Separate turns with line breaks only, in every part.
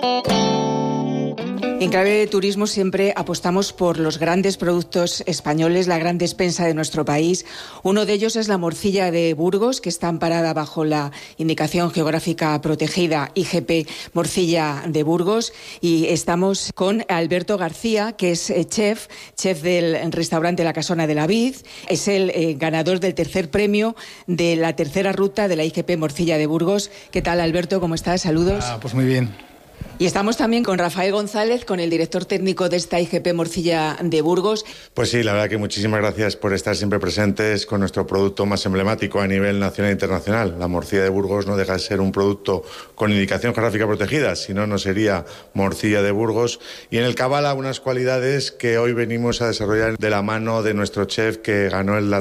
En Clave de Turismo siempre apostamos por los grandes productos españoles, la gran despensa de nuestro país. Uno de ellos es la morcilla de Burgos, que está amparada bajo la indicación geográfica protegida IGP Morcilla de Burgos. Y estamos con Alberto García, que es chef del restaurante La Casona de la Vid. Es el ganador del tercer premio de la tercera ruta de la IGP Morcilla de Burgos. ¿Qué tal, Alberto? ¿Cómo estás? Saludos.
Pues muy bien.
Y estamos también con Rafael González, con el director técnico de esta IGP Morcilla de Burgos.
Pues sí, la verdad que muchísimas gracias por estar siempre presentes con nuestro producto más emblemático a nivel nacional e internacional. La morcilla de Burgos no deja de ser un producto con indicación geográfica protegida, si no, no sería morcilla de Burgos. Y en el Cabala unas cualidades que hoy venimos a desarrollar de la mano de nuestro chef que ganó el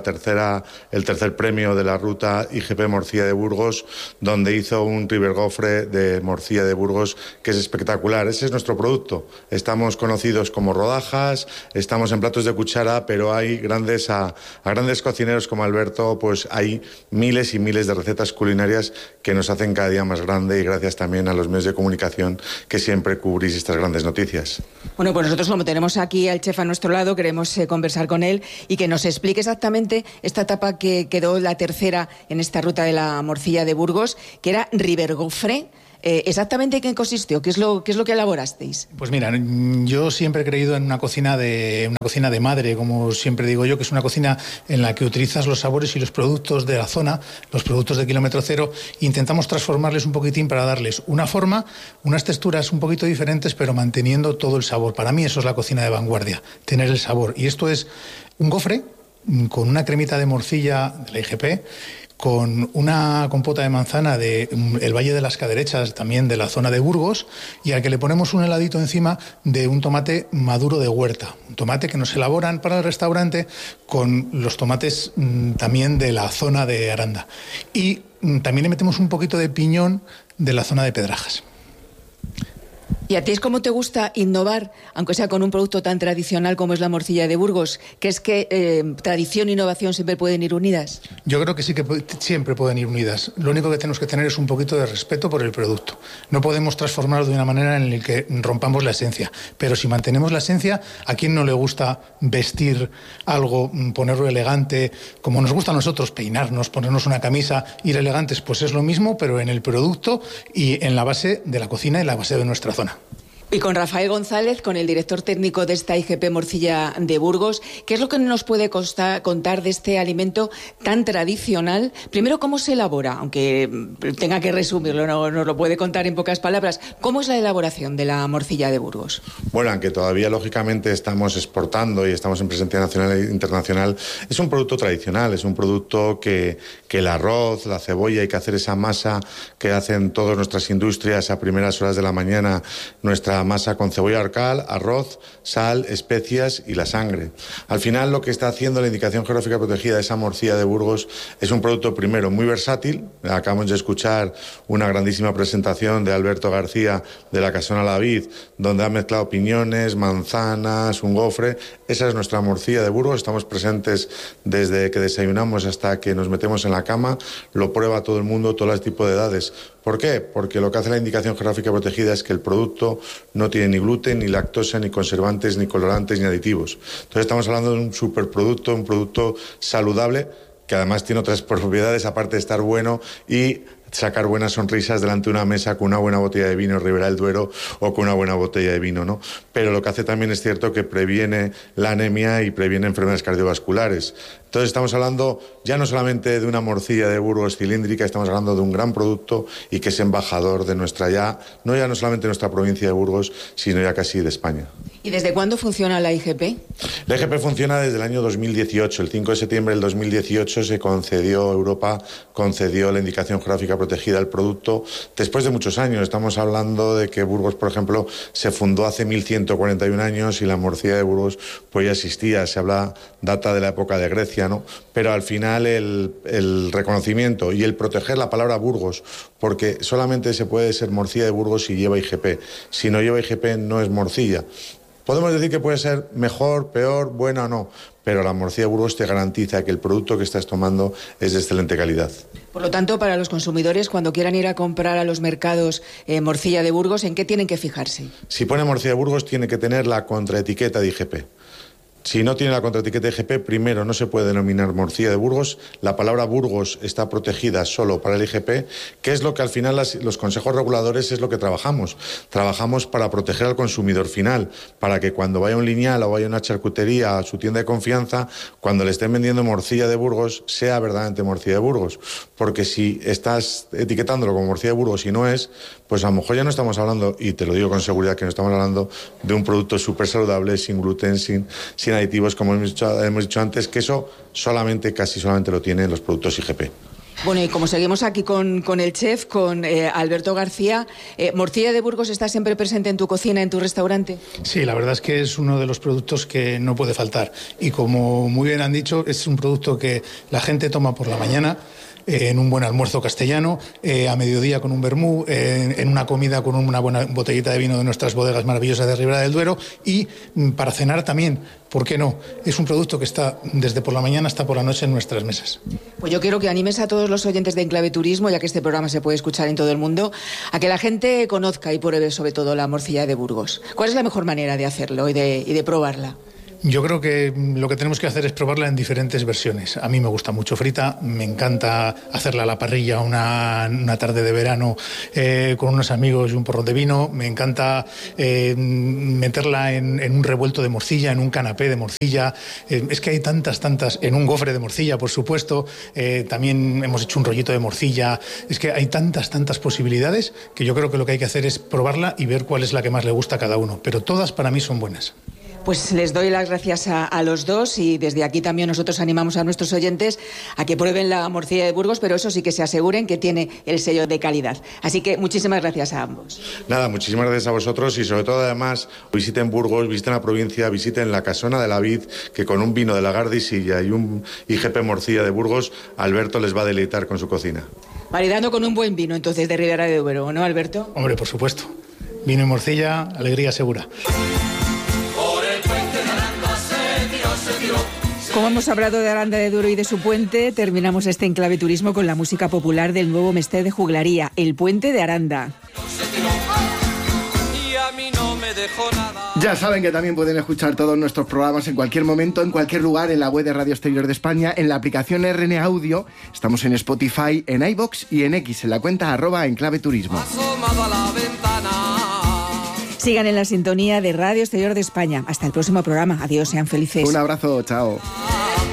tercer premio de la ruta IGP Morcilla de Burgos, donde hizo un rivergofre de morcilla de Burgos que es espectacular. Ese es nuestro producto. Estamos conocidos como rodajas, estamos en platos de cuchara, pero hay grandes cocineros como Alberto, pues hay miles y miles de recetas culinarias que nos hacen cada día más grande, y gracias también a los medios de comunicación que siempre cubrís estas grandes noticias.
Bueno, pues nosotros, como tenemos aquí al chef a nuestro lado, queremos conversar con él y que nos explique exactamente esta etapa que quedó la tercera en esta ruta de la morcilla de Burgos, que era rivergofre. ¿Exactamente qué consistió? ¿Qué es lo que elaborasteis?
Pues mira, yo siempre he creído en una cocina de madre, como siempre digo yo, que es una cocina en la que utilizas los sabores y los productos de la zona, los productos de kilómetro cero, e intentamos transformarles un poquitín para darles una forma, unas texturas un poquito diferentes, pero manteniendo todo el sabor. Para mí eso es la cocina de vanguardia, tener el sabor. Y esto es un gofre con una cremita de morcilla de la IGP, con una compota de manzana del Valle de las Caderechas, también de la zona de Burgos, y al que le ponemos un heladito encima de un tomate maduro de huerta, un tomate que nos elaboran para el restaurante con los tomates también de la zona de Aranda. Y también le metemos un poquito de piñón de la zona de Pedrajas.
¿Y a ti es como te gusta innovar, aunque sea con un producto tan tradicional como es la morcilla de Burgos? ¿Que es que tradición e innovación siempre pueden ir unidas?
Yo creo que sí, que siempre pueden ir unidas. Lo único que tenemos que tener es un poquito de respeto por el producto. No podemos transformarlo de una manera en la que rompamos la esencia. Pero si mantenemos la esencia, ¿a quién no le gusta vestir algo, ponerlo elegante? Como nos gusta a nosotros peinarnos, ponernos una camisa, ir elegantes, pues es lo mismo, pero en el producto y en la base de la cocina y la base de nuestra zona.
Y con Rafael González, con el director técnico de esta IGP Morcilla de Burgos, ¿qué es lo que nos puede contar de este alimento tan tradicional? Primero, ¿cómo se elabora? Aunque tenga que resumirlo, no nos lo puede contar en pocas palabras. ¿Cómo es la elaboración de la morcilla de Burgos?
Bueno, aunque todavía lógicamente estamos exportando y estamos en presencia nacional e internacional, es un producto tradicional, es un producto que el arroz, la cebolla, hay que hacer esa masa que hacen todas nuestras industrias a primeras horas de la mañana, nuestra masa con cebolla arcal, arroz, sal, especias y la sangre. Al final lo que está haciendo la indicación geográfica protegida de esa morcilla de Burgos es un producto primero muy versátil. Acabamos de escuchar una grandísima presentación de Alberto García de La Casona de la Vid, donde ha mezclado piñones, manzanas, un gofre. Esa es nuestra morcilla de Burgos. Estamos presentes desde que desayunamos hasta que nos metemos en la cama. Lo prueba todo el mundo, todo tipo de edades. ¿Por qué? Porque lo que hace la indicación geográfica protegida es que el producto no tiene ni gluten, ni lactosa, ni conservantes, ni colorantes, ni aditivos. Entonces estamos hablando de un superproducto, un producto saludable, que además tiene otras propiedades, aparte de estar bueno y sacar buenas sonrisas delante de una mesa con una buena botella de vino Ribera del Duero o con una buena botella de vino, ¿no? Pero lo que hace también es cierto que previene la anemia y previene enfermedades cardiovasculares. Entonces estamos hablando ya no solamente de una morcilla de Burgos cilíndrica, estamos hablando de un gran producto y que es embajador de nuestra no solamente nuestra provincia de Burgos, sino ya casi de España.
¿Y desde cuándo funciona la IGP?
La IGP funciona desde el año 2018. El 5 de septiembre del 2018 Europa concedió la indicación geográfica protegida al producto después de muchos años. Estamos hablando de que Burgos, por ejemplo, se fundó hace 1141 años y la morcilla de Burgos pues ya existía. Data de la época de Grecia, ¿no? Pero al final el reconocimiento y el proteger la palabra Burgos, porque solamente se puede ser morcilla de Burgos si lleva IGP. Si no lleva IGP no es morcilla. Podemos decir que puede ser mejor, peor, buena o no, pero la morcilla de Burgos te garantiza que el producto que estás tomando es de excelente calidad.
Por lo tanto, para los consumidores, cuando quieran ir a comprar a los mercados morcilla de Burgos, ¿en qué tienen que fijarse?
Si pone morcilla de Burgos, tiene que tener la contraetiqueta de IGP. Si no tiene la contraetiqueta de IGP, primero no se puede denominar morcilla de Burgos. La palabra Burgos está protegida solo para el IGP, que es lo que al final los consejos reguladores es lo que trabajamos. Trabajamos para proteger al consumidor final, para que cuando vaya a un lineal o vaya a una charcutería, a su tienda de confianza, cuando le estén vendiendo morcilla de Burgos, sea verdaderamente morcilla de Burgos. Porque si estás etiquetándolo como morcilla de Burgos y no es, pues a lo mejor ya no estamos hablando, y te lo digo con seguridad, que no estamos hablando de un producto súper saludable, sin gluten, sin aditivos, como hemos dicho antes, que eso casi solamente lo tienen los productos IGP.
Bueno, y como seguimos aquí con el chef, con Alberto García, ¿morcilla de Burgos está siempre presente en tu cocina, en tu restaurante?
Sí, la verdad es que es uno de los productos que no puede faltar. Y como muy bien han dicho, es un producto que la gente toma por la mañana, en un buen almuerzo castellano, a mediodía con un vermú, en una comida con una buena botellita de vino de nuestras bodegas maravillosas de Ribera del Duero, y para cenar también, ¿por qué no? Es un producto que está desde por la mañana hasta por la noche en nuestras mesas.
Pues yo quiero que animes a todos los oyentes de Enclave Turismo, ya que este programa se puede escuchar en todo el mundo, a que la gente conozca y pruebe sobre todo la morcilla de Burgos. ¿Cuál es la mejor manera de hacerlo y de probarla?
Yo creo que lo que tenemos que hacer es probarla en diferentes versiones. A mí me gusta mucho frita, me encanta hacerla a la parrilla una tarde de verano con unos amigos y un porrón de vino. Me encanta meterla en un revuelto de morcilla, en un canapé de morcilla. Es que hay tantas, en un gofre de morcilla, por supuesto. También hemos hecho un rollito de morcilla. Es que hay tantas posibilidades que yo creo que lo que hay que hacer es probarla y ver cuál es la que más le gusta a cada uno. Pero todas para mí son buenas.
Pues les doy las gracias a los dos, y desde aquí también nosotros animamos a nuestros oyentes a que prueben la morcilla de Burgos, pero eso sí, que se aseguren que tiene el sello de calidad. Así que muchísimas gracias a ambos.
Nada, muchísimas gracias a vosotros, y sobre todo además visiten Burgos, visiten la provincia, visiten la Casona de la Vid, que con un vino de la Gardisilla y un IGP morcilla de Burgos, Alberto les va a deleitar con su cocina.
Maridando con un buen vino entonces de Ribera del Duero, ¿no, Alberto?
Hombre, por supuesto. Vino y morcilla, alegría segura.
Como hemos hablado de Aranda de Duero y de su puente, terminamos este Enclave Turismo con la música popular del nuevo Mester de Juglaría, El Puente de Aranda.
Ya saben que también pueden escuchar todos nuestros programas en cualquier momento, en cualquier lugar, en la web de Radio Exterior de España, en la aplicación RN Audio. Estamos en Spotify, en iVoox y en X, en la cuenta @enclaveturismo.
Sigan en la sintonía de Radio Exterior de España. Hasta el próximo programa. Adiós, sean felices.
Un abrazo, chao.